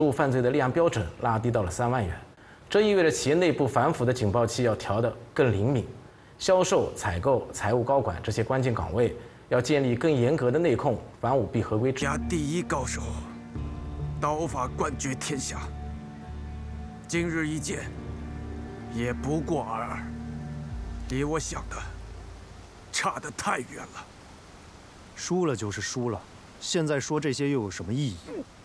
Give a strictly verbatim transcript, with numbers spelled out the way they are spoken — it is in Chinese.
务犯罪的立案标准拉低到了三万元，这意味着企业内部反腐的警报器要调得更灵敏，销售、采购、财务高管这些关键岗位要建立更严格的内控、反舞弊合规制。 家第一高手，刀法冠绝天下。今日一见，也不过尔尔，离我想的差得太远了。 输了就是输了，现在说这些又有什么意义？